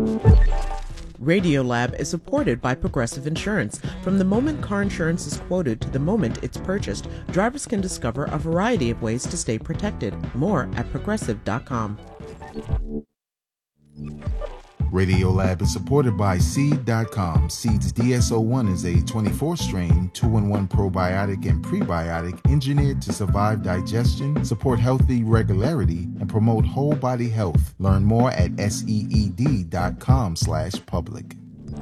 Radiolab is supported by Progressive Insurance. From the moment car insurance is quoted to the moment it's purchased, drivers can discover a variety of ways to stay protected. More at Progressive.com. Radiolab is supported by Seed.com. Seed's DSO1 is a 24-strain, 2-in-1 probiotic and prebiotic engineered to survive digestion, support healthy regularity, and promote whole body health. Learn more at seed.com/public.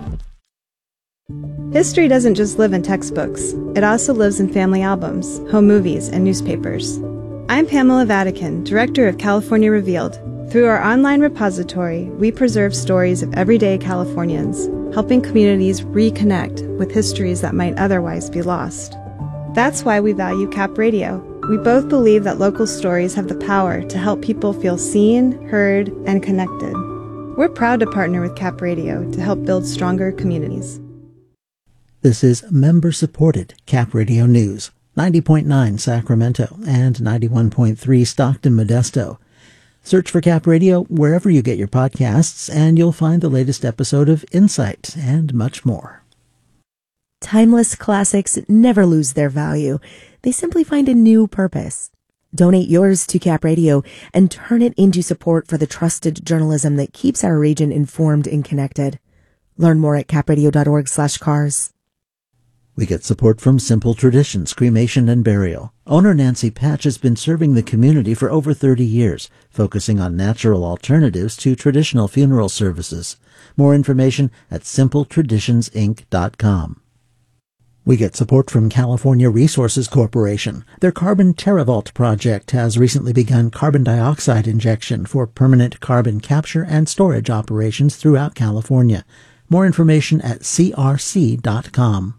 History doesn't just live in textbooks. It also lives in family albums, home movies, and newspapers. I'm Pamela Vatican, Director of California Revealed. Through our online repository, we preserve stories of everyday Californians, helping communities reconnect with histories that might otherwise be lost. That's why we value Cap Radio. We both believe that local stories have the power to help people feel seen, heard, and connected. We're proud to partner with Cap Radio to help build stronger communities. This is member-supported Cap Radio News, 90.9 Sacramento and 91.3 Stockton Modesto. Search for Cap Radio wherever you get your podcasts, and you'll find the latest episode of Insight and much more. Timeless classics never lose their value. They simply find a new purpose. Donate yours to Cap Radio and turn it into support for the trusted journalism that keeps our region informed and connected. Learn more at capradio.org/cars. We get support from Simple Traditions Cremation and Burial. Owner Nancy Patch has been serving the community for over 30 years, focusing on natural alternatives to traditional funeral services. More information at simpletraditionsinc.com. We get support from California Resources Corporation. Their Carbon TerraVault project has recently begun carbon dioxide injection for permanent carbon capture and storage operations throughout California. More information at crc.com.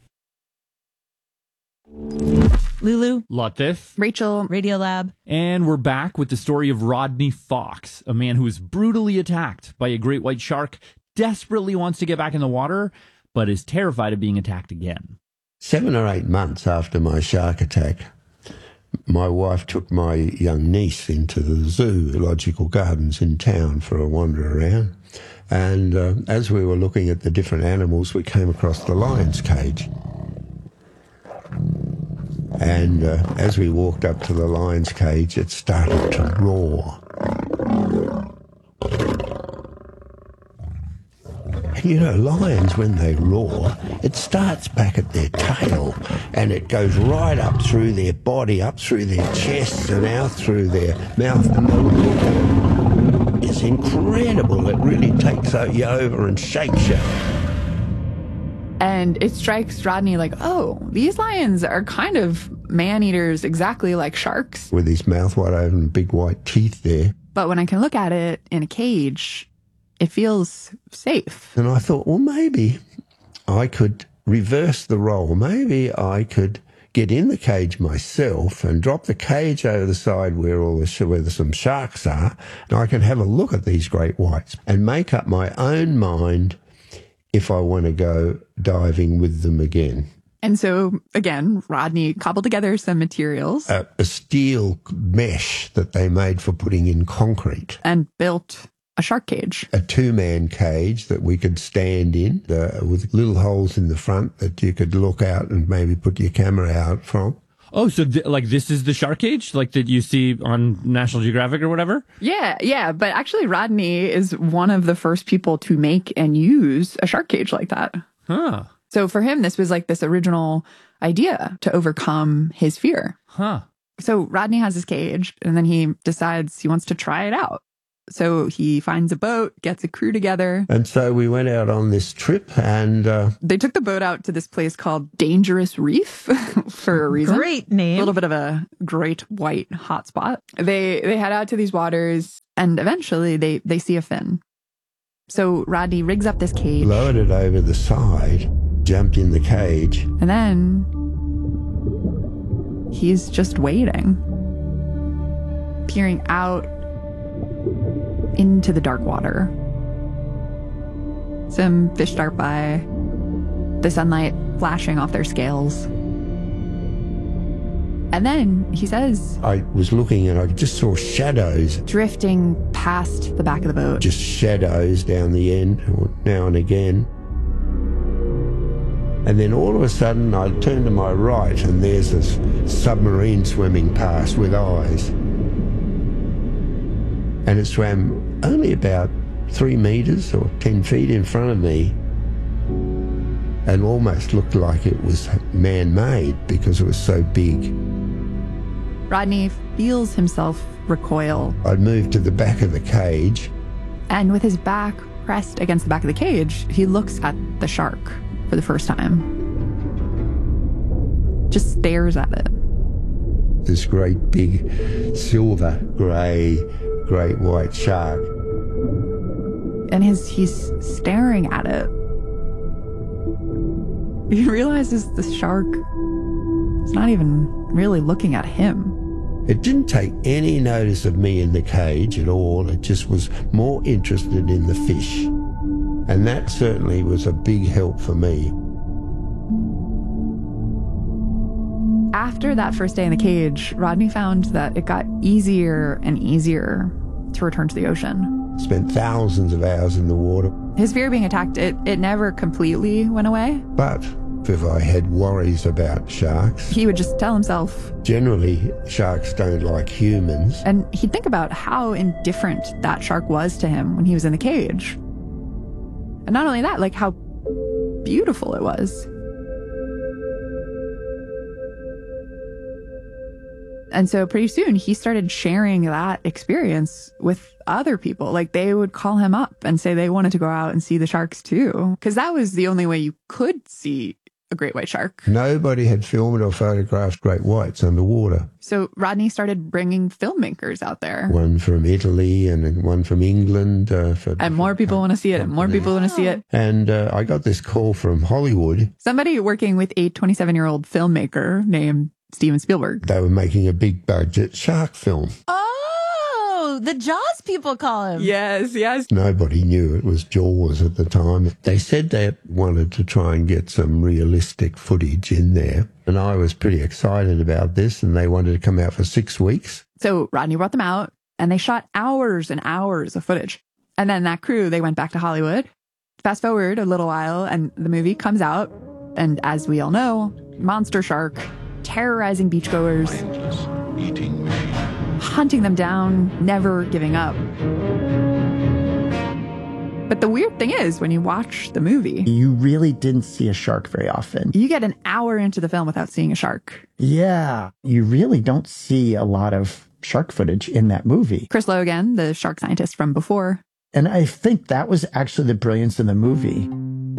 Lulu, Latif, Rachel, Radiolab, and we're back with the story of Rodney Fox, a man who was brutally attacked by a great white shark, desperately wants to get back in the water, but is terrified of being attacked again. 7 or 8 months after my shark attack, my wife took my young niece into the zoological gardens in town for a wander around. And as we were looking at the different animals, we came across the lion's cage. And as we walked up to the lion's cage, it started to roar. And you know, lions, when they roar, it starts back at their tail and it goes right up through their body, up through their chests and out through their mouth. And the roar is incredible. It really takes you over and shakes you. and it strikes Rodney like, oh, these lions are kind of man-eaters exactly like sharks. With his mouth wide open, big white teeth there. But when I can look at it in a cage, it feels safe. And I thought, well, maybe I could reverse the role. Maybe I could get in the cage myself and drop the cage over the side where some sharks are, and I can have a look at these great whites and make up my own mind if I want to go diving with them again. And so, again, Rodney cobbled together some materials. A steel mesh that they made for putting in concrete. And built a shark cage. A 2-man cage that we could stand in with little holes in the front that you could look out and maybe put your camera out from. Oh, so this is the shark cage, like that you see on National Geographic or whatever? Yeah. But actually, Rodney is one of the first people to make and use a shark cage like that. Huh. So for him, this was like this original idea to overcome his fear. Huh. So Rodney has his cage, and then he decides he wants to try it out. So he finds a boat, gets a crew together. And so we went out on this trip, and they took the boat out to this place called Dangerous Reef for a reason. Great name. A little bit of a great white hotspot. They head out to these waters, and eventually they see a fin. So Rodney rigs up this cage. Lowered it over the side, jumped in the cage. And then he's just waiting. Peering out into the dark water. Some fish dart by, the sunlight flashing off their scales. And then he says, I was looking and I just saw shadows drifting past the back of the boat. Just shadows down the end, or now and again. And then all of a sudden I turn to my right and there's this submarine swimming past with eyes. And it swam only about 3 meters or 10 feet in front of me and almost looked like it was man-made because it was so big. Rodney feels himself recoil. I'd moved to the back of the cage. And with his back pressed against the back of the cage, he looks at the shark for the first time. Just stares at it. This great big silver grey great white shark. And he's staring at it. He realizes the shark is not even really looking at him. It didn't take any notice of me in the cage at all. It just was more interested in the fish. And that certainly was a big help for me. After that first day in the cage, Rodney found that it got easier and easier to return to the ocean. Spent thousands of hours in the water. His fear of being attacked, it never completely went away. But if I had worries about sharks, he would just tell himself, generally sharks don't like humans. And he'd think about how indifferent that shark was to him when he was in the cage. And not only that, like how beautiful it was. And so pretty soon he started sharing that experience with other people. Like they would call him up and say they wanted to go out and see the sharks too. Because that was the only way you could see a great white shark. Nobody had filmed or photographed great whites underwater. So Rodney started bringing filmmakers out there. One from Italy and one from England. And more people want to see it. And more people want to see it. And I got this call from Hollywood. Somebody working with a 27-year-old filmmaker named Steven Spielberg. They were making a big budget shark film. Oh, the Jaws people call him. Yes, yes. Nobody knew it was Jaws at the time. They said they wanted to try and get some realistic footage in there. And I was pretty excited about this, and they wanted to come out for 6 weeks. So Rodney brought them out, and they shot hours and hours of footage. And then that crew, they went back to Hollywood. Fast forward a little while, and the movie comes out. And as we all know, monster shark, terrorizing beachgoers, eating me, hunting them down, never giving up. But the weird thing is, when you watch the movie, you really didn't see a shark very often. You get an hour into the film without seeing a shark. Yeah, you really don't see a lot of shark footage in that movie. Chris Logan, the shark scientist from before. And I think that was actually the brilliance in the movie.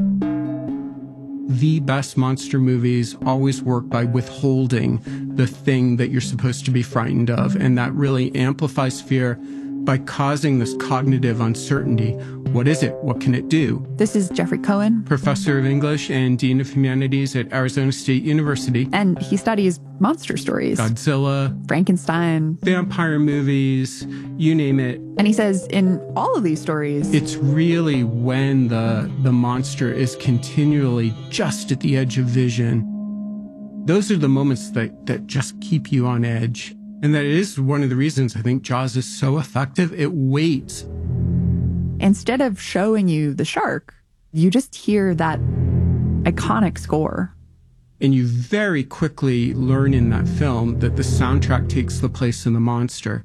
The best monster movies always work by withholding the thing that you're supposed to be frightened of. And that really amplifies fear by causing this cognitive uncertainty. What is it? What can it do? This is Jeffrey Cohen, professor of English and dean of humanities at Arizona State University. And he studies monster stories. Godzilla, Frankenstein, vampire movies, you name it. And he says in all of these stories, it's really when the monster is continually just at the edge of vision. Those are the moments that just keep you on edge. And that is one of the reasons I think Jaws is so effective. It waits. Instead of showing you the shark, you just hear that iconic score. And you very quickly learn in that film that the soundtrack takes the place of the monster.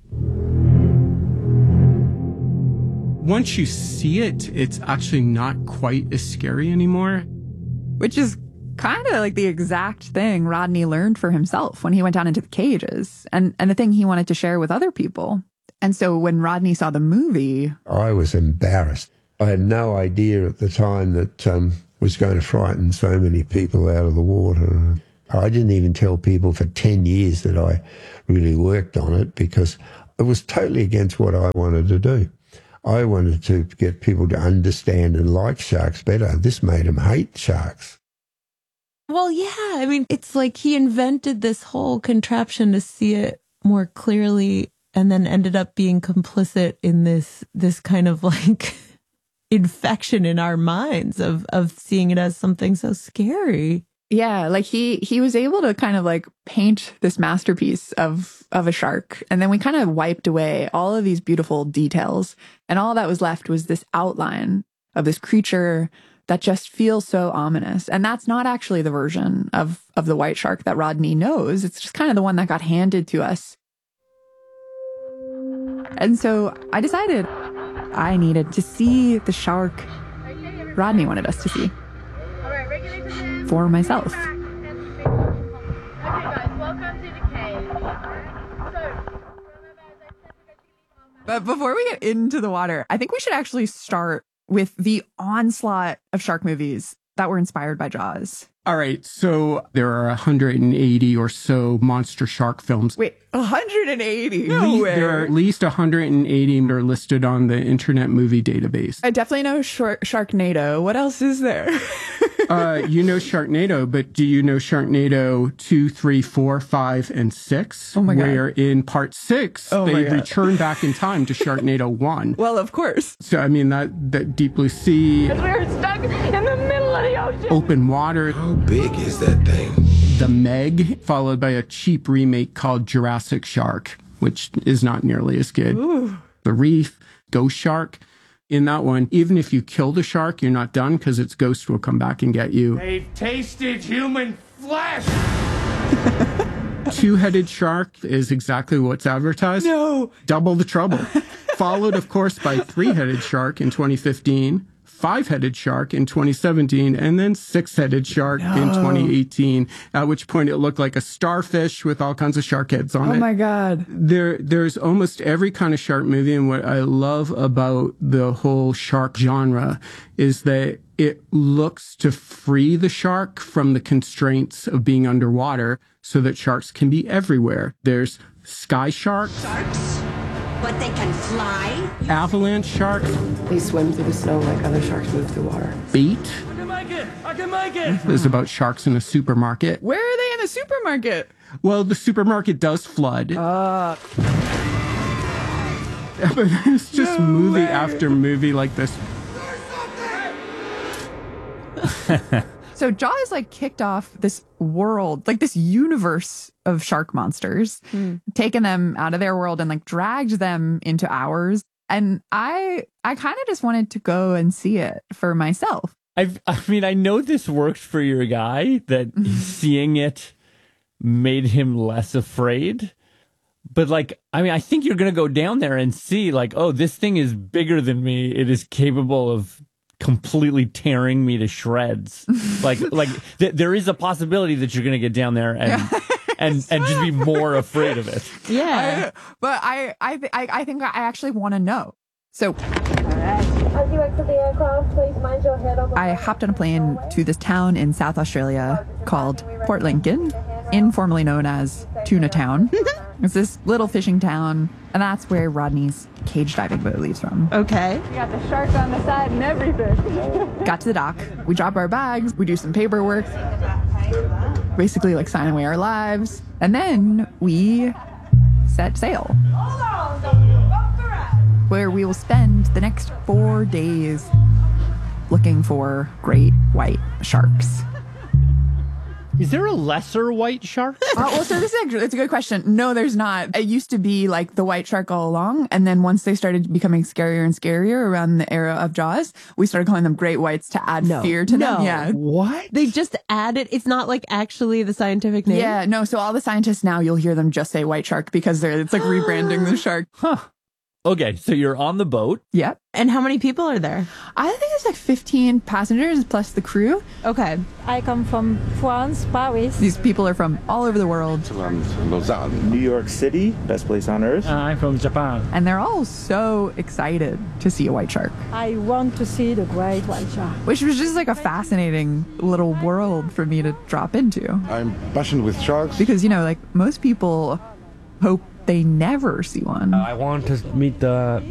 Once you see it, it's actually not quite as scary anymore. Which is kind of like the exact thing Rodney learned for himself when he went down into the cages, and the thing he wanted to share with other people. And so when Rodney saw the movie, I was embarrassed. I had no idea at the time that was going to frighten so many people out of the water. I didn't even tell people for 10 years that I really worked on it because it was totally against what I wanted to do. I wanted to get people to understand and like sharks better. This made them hate sharks. Well, yeah. I mean, it's like he invented this whole contraption to see it more clearly and then ended up being complicit in this kind of like infection in our minds of seeing it as something so scary. Yeah, like he was able to kind of like paint this masterpiece of a shark. And then we kind of wiped away all of these beautiful details. And all that was left was this outline of this creature that just feels so ominous. And that's not actually the version of the white shark that Rodney knows. It's just kind of the one that got handed to us. And so I decided I needed to see the shark Rodney wanted us to see for myself. But before we get into the water, I think we should actually start with the onslaught of shark movies that were inspired by Jaws. All right, so there are 180 or so monster shark films. Wait, 180? No way. There are at least 180 that are listed on the Internet Movie Database. I definitely know Sharknado. What else is there? You know Sharknado, but do you know Sharknado 2, 3, 4, 5, and 6? Oh my God. Where in part 6, they return back in time to Sharknado 1. Well, of course. So, I mean, that Deep Blue Sea. We're stuck in the middle of the ocean. Open water. How big is that thing? The Meg, followed by a cheap remake called Jurassic Shark, which is not nearly as good. Ooh. The Reef, Ghost Shark. In that one, even if you kill the shark, you're not done because its ghost will come back and get you. They've tasted human flesh. Two-headed shark is exactly what's advertised. No. Double the trouble. Followed, of course, by three-headed shark in 2015, five-headed shark in 2017, and then six-headed shark in 2018, at which point it looked like a starfish with all kinds of shark heads on it. Oh my God. There's almost every kind of shark movie, and what I love about the whole shark genre is that it looks to free the shark from the constraints of being underwater so that sharks can be everywhere. There's sky sharks. But they can fly? Avalanche sharks. They swim through the snow like other sharks move through water. Bait. I can make it! I can make it! Is about sharks in a supermarket. Where are they in the supermarket? Well, the supermarket does flood. But it's just movie after movie like this. So Jaws like kicked off this world, like this universe of shark monsters, taken them out of their world and like dragged them into ours. And I kind of just wanted to go and see it for myself. I mean, I know this worked for your guy, that seeing it made him less afraid. But like, I mean, I think you're going to go down there and see like, oh, this thing is bigger than me. It is capable of completely tearing me to shreds. There is a possibility that you're going to get down there and just be more afraid of it. Yeah. I think I actually want to know. So As you exit the aircraft, please mind your head on the I hopped on a plane to this town in South Australia called Port Lincoln, informally known as Tuna Town. It's this little fishing town, and that's where Rodney's cage diving boat leaves from. Okay. We got the shark on the side and everything. Got to the dock, we drop our bags, we do some paperwork, basically like sign away our lives, and then we set sail, where we will spend the next 4 days looking for great white sharks. Is there a lesser white shark? Well, so it's a good question. No, there's not. It used to be like the white shark all along. And then once they started becoming scarier and scarier around the era of Jaws, we started calling them great whites to add fear to them. Yeah. What? They just added, it's not like actually the scientific name. Yeah, no. So all the scientists now, you'll hear them just say white shark because it's like rebranding the shark. Huh. Okay, so you're on the boat. Yep. And how many people are there? I think it's like 15 passengers plus the crew. Okay. I come from France, Paris. These people are from all over the world. From Lausanne. New York City, best place on earth. I'm from Japan. And they're all so excited to see a white shark. I want to see the great white shark. Which was just like a fascinating little world for me to drop into. I'm passionate with sharks. Because, you know, like most people hope they never see one. I want to meet the